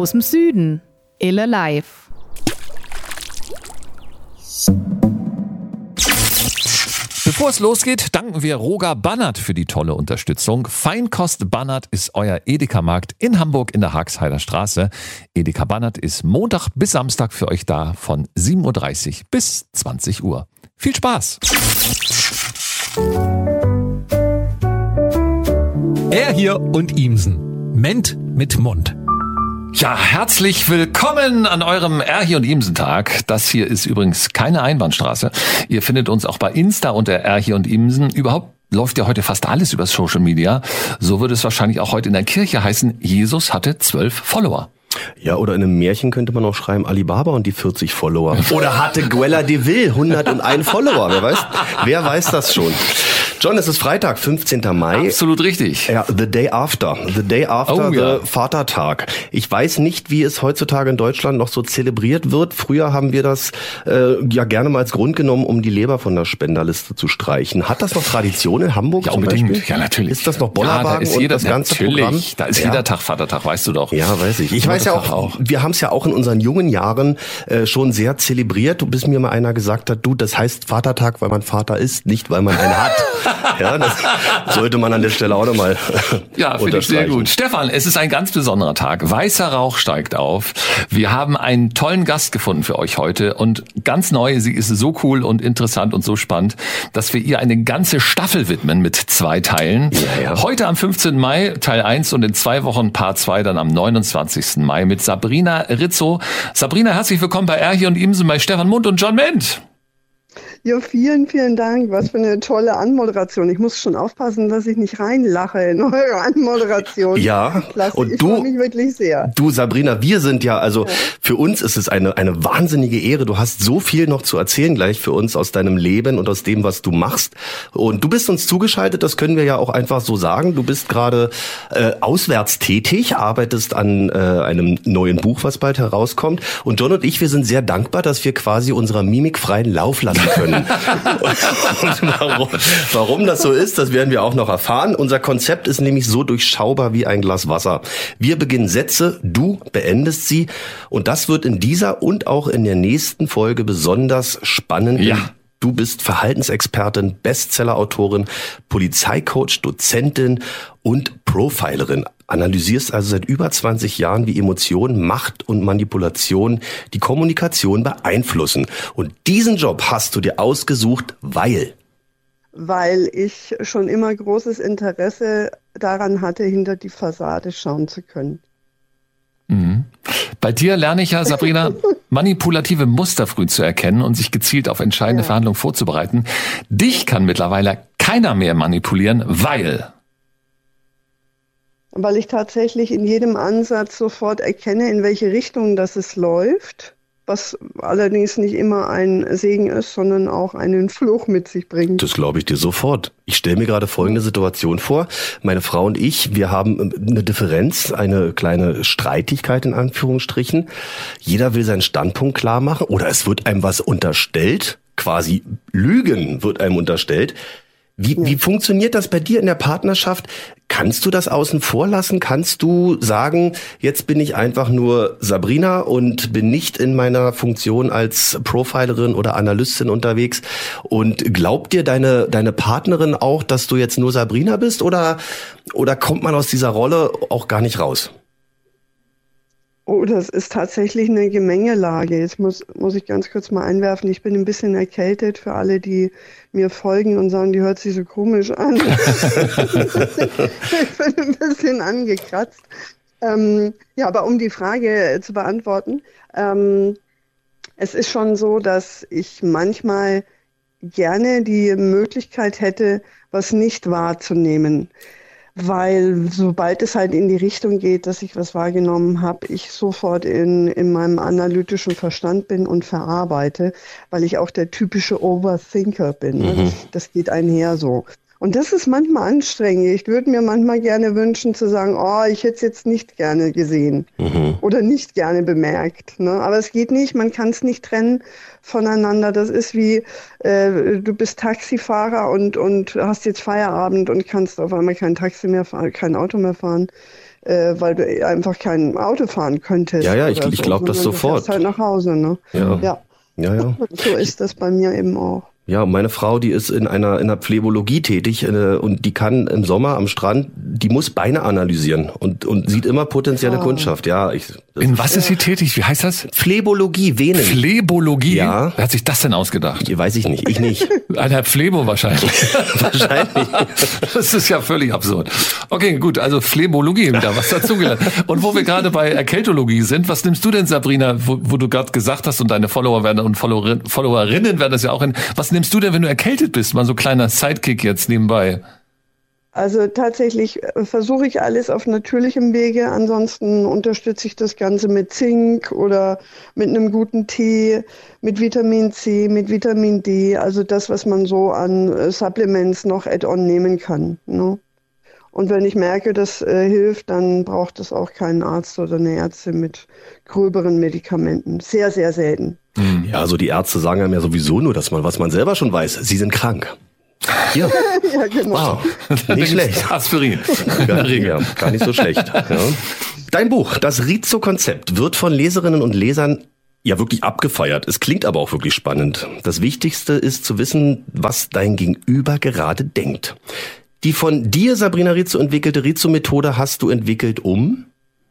aus dem Süden. Ille live. Bevor es losgeht, danken wir Roger Bannert für die tolle Unterstützung. Feinkost Bannert ist euer Edeka-Markt in Hamburg in der Haagheider Straße. Edeka Bannert ist Montag bis Samstag für euch da von 7.30 Uhr bis 20 Uhr. Viel Spaß! Er hier und Ihmsen. Ment mit Mund. Ja, herzlich willkommen an eurem Erhi und Imsen-Tag. Das hier ist übrigens keine Einbahnstraße. Ihr findet uns auch bei Insta unter Erhi und Imsen. Überhaupt läuft ja heute fast alles über Social Media. So würde es wahrscheinlich auch heute in der Kirche heißen, Jesus hatte 12 Follower. Ja, oder in einem Märchen könnte man auch schreiben, Alibaba und die 40 Follower. Oder hatte Guella de Vil 101 Follower. Wer weiß das schon? John, es ist Freitag, 15. Mai. Absolut richtig. Ja, the day after the Vatertag. Ich weiß nicht, wie es heutzutage in Deutschland noch so zelebriert wird. Früher haben wir das ja gerne mal als Grund genommen, um die Leber von der Spenderliste zu streichen. Hat das noch Tradition in Hamburg? Ja, zum unbedingt. Beispiel? Ja, natürlich. Ist das noch Bollerwagen und das ganze Programm? Da ist jeder Tag Vatertag, weißt du doch. Ja, weiß ich. Ich weiß ja auch, wir haben es ja auch in unseren jungen Jahren schon sehr zelebriert, bis mir mal einer gesagt hat, du, das heißt Vatertag, weil man Vater ist, nicht weil man einen hat. Ja, das sollte man an der Stelle auch nochmal ja, finde ich sehr gut. Stefan, es ist ein ganz besonderer Tag. Weißer Rauch steigt auf. Wir haben einen tollen Gast gefunden für euch heute und ganz neu, sie ist so cool und interessant und so spannend, dass wir ihr eine ganze Staffel widmen mit 2 Teilen. Ja. Heute am 15. Mai Teil 1 und in 2 Wochen Part 2 dann am 29. Mai mit Sabrina Rizzo. Sabrina, herzlich willkommen bei Erhi und Imsen bei Stefan Mund und John Ment. Ja, vielen, vielen Dank. Was für eine tolle Anmoderation. Ich muss schon aufpassen, dass ich nicht reinlache in eure Anmoderation. Ja, Klasse. und ich freue mich wirklich sehr. Du, Sabrina, wir sind für uns ist es eine wahnsinnige Ehre. Du hast so viel noch zu erzählen gleich für uns aus deinem Leben und aus dem, was du machst. Und du bist uns zugeschaltet, das können wir ja auch einfach so sagen. Du bist gerade auswärts tätig, arbeitest an einem neuen Buch, was bald herauskommt. Und John und ich, wir sind sehr dankbar, dass wir quasi unserer Mimik freien Lauf lassen können. Und warum das so ist, das werden wir auch noch erfahren. Unser Konzept ist nämlich so durchschaubar wie ein Glas Wasser. Wir beginnen Sätze, du beendest sie. Und das wird in dieser und auch in der nächsten Folge besonders spannend. Ja. Du bist Verhaltensexpertin, Bestsellerautorin, Polizeicoach, Dozentin und Profilerin. Analysierst also seit über 20 Jahren, wie Emotionen, Macht und Manipulation die Kommunikation beeinflussen. Und diesen Job hast du dir ausgesucht, weil ich schon immer großes Interesse daran hatte, hinter die Fassade schauen zu können. Mhm. Bei dir lerne ich ja, Sabrina, manipulative Muster früh zu erkennen und sich gezielt auf entscheidende Verhandlungen vorzubereiten. Dich kann mittlerweile keiner mehr manipulieren, weil ich tatsächlich in jedem Ansatz sofort erkenne, in welche Richtung das es läuft, was allerdings nicht immer ein Segen ist, sondern auch einen Fluch mit sich bringt. Das glaube ich dir sofort. Ich stelle mir gerade folgende Situation vor. Meine Frau und ich, wir haben eine Differenz, eine kleine Streitigkeit in Anführungsstrichen. Jeder will seinen Standpunkt klar machen oder es wird einem was unterstellt, quasi Lügen wird einem unterstellt. Wie funktioniert das bei dir in der Partnerschaft? Kannst du das außen vor lassen? Kannst du sagen, jetzt bin ich einfach nur Sabrina und bin nicht in meiner Funktion als Profilerin oder Analystin unterwegs? Und glaubt dir deine Partnerin auch, dass du jetzt nur Sabrina bist? Oder kommt man aus dieser Rolle auch gar nicht raus? Oh, das ist tatsächlich eine Gemengelage. Jetzt muss ich ganz kurz mal einwerfen. Ich bin ein bisschen erkältet für alle, die mir folgen und sagen, die hört sich so komisch an. Ich bin ein bisschen angekratzt. Aber um die Frage zu beantworten, es ist schon so, dass ich manchmal gerne die Möglichkeit hätte, was nicht wahrzunehmen. Weil sobald es halt in die Richtung geht, dass ich was wahrgenommen habe, ich sofort in meinem analytischen Verstand bin und verarbeite, weil ich auch der typische Overthinker bin. Mhm. Das geht einher so. Und das ist manchmal anstrengend. Ich würde mir manchmal gerne wünschen zu sagen, ich hätte es jetzt nicht gerne gesehen oder nicht gerne bemerkt. Ne? Aber es geht nicht, man kann es nicht trennen voneinander. Das ist wie, du bist Taxifahrer und hast jetzt Feierabend und kannst auf einmal kein Taxi mehr fahren, kein Auto mehr fahren. weil du einfach kein Auto fahren könntest. Ja, ich glaube das sofort. Du fährst halt nach Hause, ne? Ja. So ist das bei mir eben auch. Ja, meine Frau, die ist in einer Phlebologie tätig und die kann im Sommer am Strand, die muss Beine analysieren und sieht immer potenzielle Kundschaft. Ja, in was ist sie tätig? Wie heißt das? Phlebologie, Venen. Phlebologie? Ja. Wer hat sich das denn ausgedacht? Weiß ich nicht, ich nicht. Einer Phlebo wahrscheinlich. Wahrscheinlich. Das ist ja völlig absurd. Okay, gut, also Phlebologie, wieder was dazugelernt. Und wo wir gerade bei Erkältologie sind, was nimmst du denn, Sabrina, wo du gerade gesagt hast und deine Follower werden und Followerinnen werden das ja auch was nimmst du denn, wenn du erkältet bist? Mal so kleiner Sidekick jetzt nebenbei. Also tatsächlich versuche ich alles auf natürlichem Wege. Ansonsten unterstütze ich das Ganze mit Zink oder mit einem guten Tee, mit Vitamin C, mit Vitamin D. Also das, was man so an Supplements noch add-on nehmen kann. Ne? Und wenn ich merke, das hilft, dann braucht es auch keinen Arzt oder eine Ärztin mit gröberen Medikamenten. Sehr, sehr selten. Ja, also die Ärzte sagen einem ja sowieso nur, was man selber schon weiß. Sie sind krank. Ja, ja genau. Wow. Nicht schlecht. Aspirin. Ja, gar nicht so schlecht. Ja. Dein Buch, das Rizo-Konzept, wird von Leserinnen und Lesern ja wirklich abgefeiert. Es klingt aber auch wirklich spannend. Das Wichtigste ist zu wissen, was dein Gegenüber gerade denkt. Die von dir, Sabrina Rizo, entwickelte Rizo-Methode hast du entwickelt, um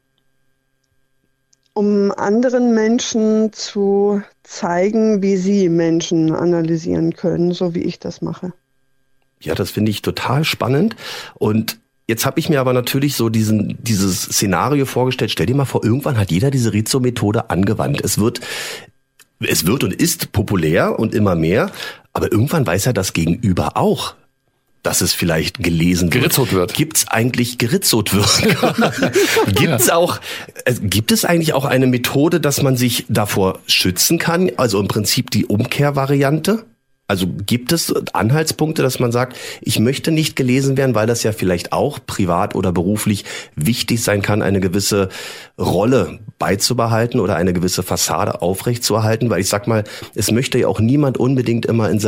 anderen Menschen zu zeigen, wie sie Menschen analysieren können, so wie ich das mache. Ja, das finde ich total spannend. Und jetzt habe ich mir aber natürlich so dieses Szenario vorgestellt. Stell dir mal vor, irgendwann hat jeder diese Rizo-Methode angewandt. Es wird und ist populär und immer mehr. Aber irgendwann weiß ja das Gegenüber auch, dass es vielleicht gelesen geritzot wird. Gibt's eigentlich geritzot wird? Gibt es eigentlich auch eine Methode, dass man sich davor schützen kann? Also im Prinzip die Umkehrvariante? Also gibt es Anhaltspunkte, dass man sagt, ich möchte nicht gelesen werden, weil das ja vielleicht auch privat oder beruflich wichtig sein kann, eine gewisse Rolle beizubehalten oder eine gewisse Fassade aufrechtzuerhalten, weil ich sag mal, es möchte ja auch niemand unbedingt immer in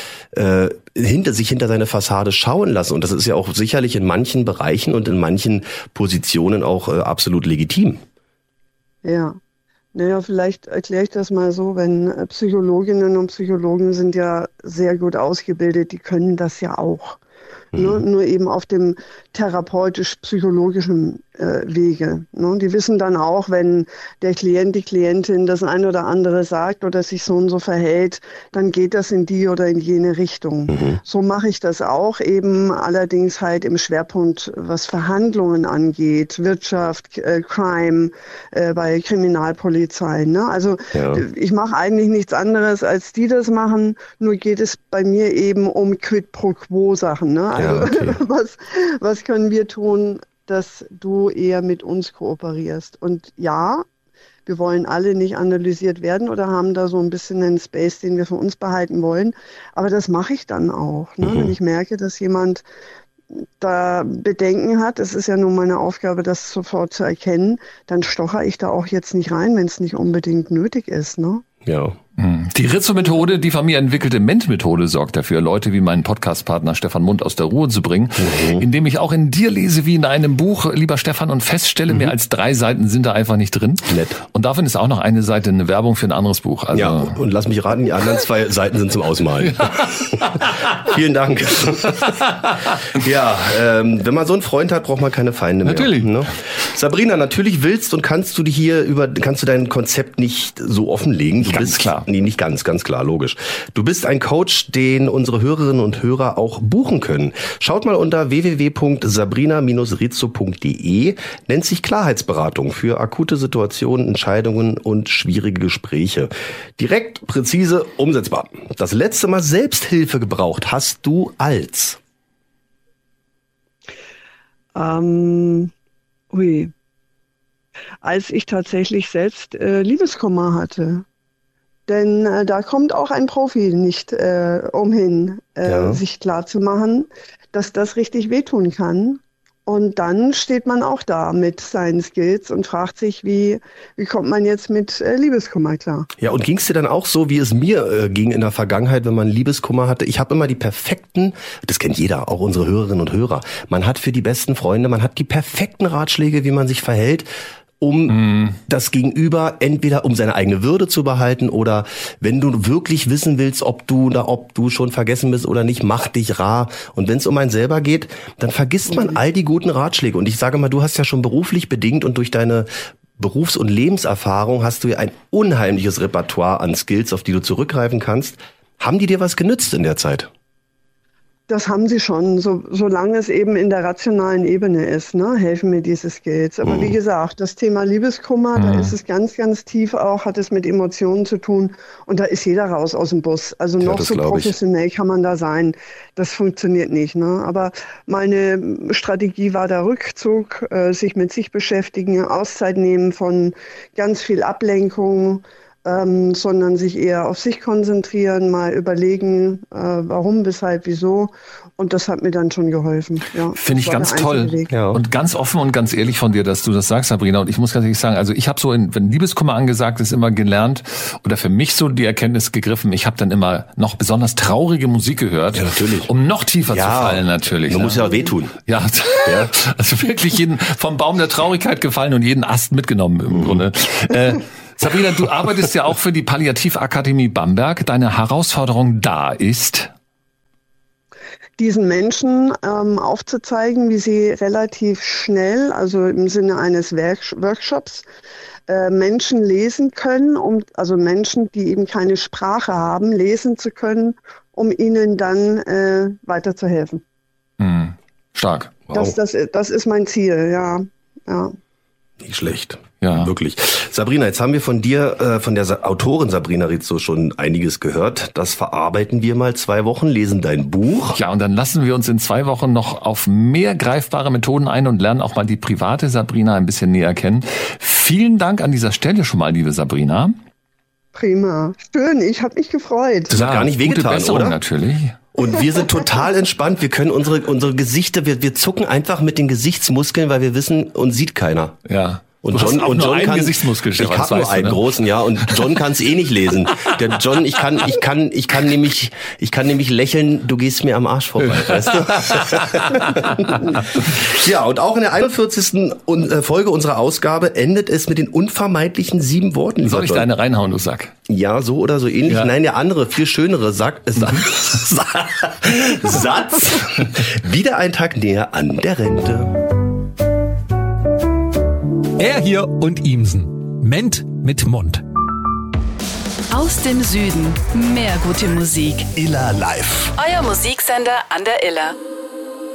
hinter seine Fassade schauen lassen, und das ist ja auch sicherlich in manchen Bereichen und in manchen Positionen auch absolut legitim. Ja. Naja, vielleicht erkläre ich das mal so, wenn Psychologinnen und Psychologen sind ja sehr gut ausgebildet, die können das ja auch. Nur eben auf dem therapeutisch-psychologischen Wege. Ne? Die wissen dann auch, wenn der Klient, die Klientin das ein oder andere sagt oder sich so und so verhält, dann geht das in die oder in jene Richtung. So mache ich das auch, eben allerdings halt im Schwerpunkt, was Verhandlungen angeht, Wirtschaft, Crime, bei Kriminalpolizei. Ne? Also ich mache eigentlich nichts anderes, als die das machen, nur geht es bei mir eben um Quid pro Quo Sachen. Ne? Also was können wir tun, dass du eher mit uns kooperierst? Und ja, wir wollen alle nicht analysiert werden oder haben da so ein bisschen einen Space, den wir für uns behalten wollen. Aber das mache ich dann auch. Ne? Wenn ich merke, dass jemand da Bedenken hat, es ist ja nun meine Aufgabe, das sofort zu erkennen, dann stocher ich da auch jetzt nicht rein, wenn es nicht unbedingt nötig ist. Ne? Ja. Die Rizzo-Methode, die von mir entwickelte Ment-Methode, sorgt dafür, Leute wie meinen Podcast-Partner Stefan Mund aus der Ruhe zu bringen, indem ich auch in dir lese wie in einem Buch, lieber Stefan, und feststelle, mehr als 3 Seiten sind da einfach nicht drin. Nett. Und davon ist auch noch eine Seite eine Werbung für ein anderes Buch. Also ja, und lass mich raten, die anderen 2 Seiten sind zum Ausmalen. Vielen Dank. Ja, wenn man so einen Freund hat, braucht man keine Feinde mehr. Natürlich. Ne? Sabrina, natürlich willst und kannst du dein Konzept nicht so offenlegen. Nicht ganz klar, logisch. Du bist ein Coach, den unsere Hörerinnen und Hörer auch buchen können. Schaut mal unter www.sabrina-rizzo.de, nennt sich Klarheitsberatung für akute Situationen, Entscheidungen und schwierige Gespräche. Direkt, präzise, umsetzbar. Das letzte Mal Selbsthilfe gebraucht hast du als? Als ich tatsächlich selbst Liebeskummer hatte. Denn da kommt auch ein Profi nicht umhin, sich klar zu machen, dass das richtig wehtun kann Und dann steht man auch da mit seinen Skills und fragt sich, wie kommt man jetzt mit Liebeskummer klar? Ja, und ging es dir dann auch so, wie es mir ging in der Vergangenheit, wenn man Liebeskummer hatte? Ich habe immer die perfekten, das kennt jeder, auch unsere Hörerinnen und Hörer, man hat für die besten Freunde, man hat die perfekten Ratschläge, wie man sich verhält, um das Gegenüber entweder um seine eigene Würde zu behalten oder wenn du wirklich wissen willst, ob du schon vergessen bist oder nicht, mach dich rar. Und wenn es um einen selber geht, dann vergisst man all die guten Ratschläge. Und ich sage mal, du hast ja schon beruflich bedingt und durch deine Berufs- und Lebenserfahrung hast du ja ein unheimliches Repertoire an Skills, auf die du zurückgreifen kannst. Haben die dir was genützt in der Zeit? Das haben sie schon, solange es eben in der rationalen Ebene ist, ne, helfen mir diese Skills. Aber wie gesagt, das Thema Liebeskummer, da ist es ganz, ganz tief auch, hat es mit Emotionen zu tun und da ist jeder raus aus dem Bus. Also noch so professionell kann man da sein, das funktioniert nicht. Ne? Aber meine Strategie war der Rückzug, sich mit sich beschäftigen, Auszeit nehmen von ganz viel Ablenkung, sondern sich eher auf sich konzentrieren, mal überlegen, warum, weshalb, wieso. Und das hat mir dann schon geholfen. Ja, finde ich ganz toll. Ja. Und ganz offen und ganz ehrlich von dir, dass du das sagst, Sabrina. Und ich muss ganz ehrlich sagen, also ich habe so, wenn Liebeskummer angesagt ist, immer gelernt oder für mich so die Erkenntnis gegriffen, ich habe dann immer noch besonders traurige Musik gehört. Ja, natürlich. Um noch tiefer zu fallen natürlich. Man muss ja auch wehtun. Ja, also wirklich jeden vom Baum der Traurigkeit gefallen und jeden Ast mitgenommen im Grunde. Sabrina, du arbeitest ja auch für die Palliativakademie Bamberg. Deine Herausforderung da ist? Diesen Menschen aufzuzeigen, wie sie relativ schnell, also im Sinne eines Workshops, Menschen lesen können, also Menschen, die eben keine Sprache haben, lesen zu können, um ihnen dann weiterzuhelfen. Stark. Wow. Das ist mein Ziel, ja. Nicht schlecht. Ja. Wirklich. Sabrina, jetzt haben wir von dir, von der Autorin Sabrina Rizzo schon einiges gehört. Das verarbeiten wir mal 2 Wochen, lesen dein Buch. Ja, und dann lassen wir uns in 2 Wochen noch auf mehr greifbare Methoden ein und lernen auch mal die private Sabrina ein bisschen näher kennen. Vielen Dank an dieser Stelle schon mal, liebe Sabrina. Prima. Schön, ich habe mich gefreut. Das hat gar nicht wehgetan, Besserung, oder? Natürlich. Und wir sind total entspannt. Wir können unsere Gesichter, wir zucken einfach mit den Gesichtsmuskeln, weil wir wissen, uns sieht keiner. Ja. Und John kann Gesichtmuskel, ich habe nur einen großen, ja, und John kann es eh nicht lesen. Der John, ich kann nämlich lächeln, du gehst mir am Arsch vorbei, weißt du? Ja, und auch in der 41. Folge unserer Ausgabe endet es mit den unvermeidlichen 7 Worten. Soll ich deine reinhauen, du Sack? Ja, so oder so ähnlich. Ja. Nein, der andere, viel schönere Satz. Wieder ein Tag näher an der Rente. Er hier und Ihmsen. Ment mit Mund. Aus dem Süden. Mehr gute Musik. Iller Live. Euer Musiksender an der Iller.